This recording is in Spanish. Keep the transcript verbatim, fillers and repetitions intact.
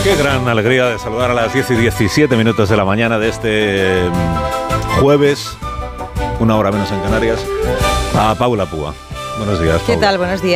Qué gran alegría de saludar a las diez y diecisiete minutos de la mañana de este jueves, una hora menos en Canarias, a Paula Púa. Buenos días, Paula. ¿Qué tal? Buenos días.